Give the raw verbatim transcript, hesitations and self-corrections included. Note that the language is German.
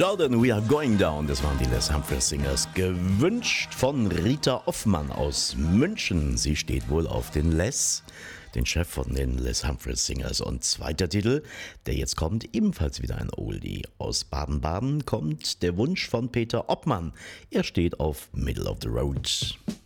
Jordan, we are going down. Das waren die Les Humphries Singers. Gewünscht von Rita Offmann aus München. Sie steht wohl auf den Les, den Chef von den Les Humphries Singers. Und zweiter Titel, der jetzt kommt, ebenfalls wieder ein Oldie. Aus Baden-Baden kommt der Wunsch von Peter Obmann. Er steht auf Middle of the Road.